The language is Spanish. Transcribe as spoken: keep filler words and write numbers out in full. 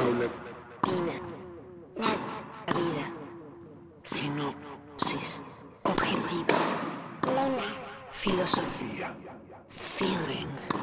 paulatina, la vida, sinopsis, objetivo, lema, filosofía, feeling.